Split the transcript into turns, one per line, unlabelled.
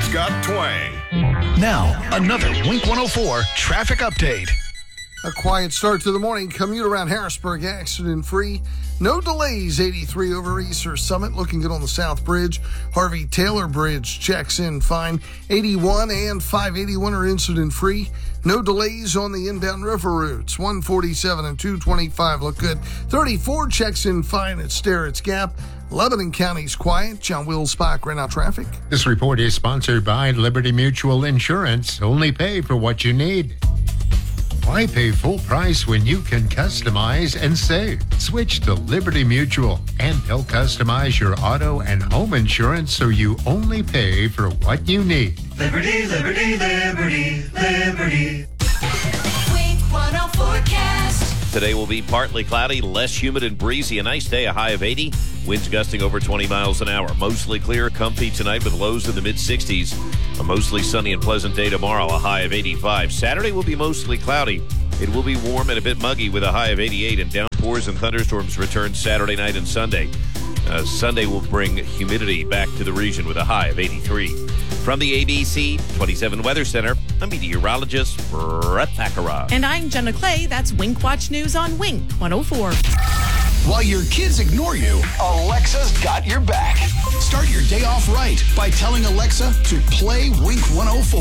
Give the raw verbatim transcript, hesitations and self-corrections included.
It's got twang.
Now, another Wink one oh four traffic update.
A quiet start to the morning. Commute around Harrisburg, accident-free. No delays. eighty-three over Easter Summit, looking good on the South Bridge. Harvey Taylor Bridge checks in fine. eighty-one and five eighty-one are incident-free. No delays on the inbound river routes. one forty-seven and two twenty-five look good. thirty-four checks in fine at Sterrett's Gap. Lebanon County's quiet. John Will Spock, right now traffic.
This report is sponsored by Liberty Mutual Insurance. Only pay for what you need. Why pay full price when you can customize and save? Switch to Liberty Mutual, and they'll customize your auto and home insurance so you only pay for what you need.
Liberty, Liberty, Liberty, Liberty.
Wink one oh four cast.
Today will be partly cloudy, less humid and breezy. A nice day, a high of eighty. Winds gusting over twenty miles an hour. Mostly clear, comfy tonight with lows in the mid-sixties. A mostly sunny and pleasant day tomorrow, a high of eighty-five. Saturday will be mostly cloudy. It will be warm and a bit muggy with a high of eighty-eight, and downpours and thunderstorms return Saturday night and Sunday. Uh, Sunday will bring humidity back to the region with a high of eighty-three. From the A B C twenty-seven Weather Center, I'm meteorologist Brett Thakara.
And I'm Jenna Clay. That's Wink Watch News on Wink one oh four.
While your kids ignore you, Alexa's got your back. Start your day off right by telling Alexa to play Wink one oh four.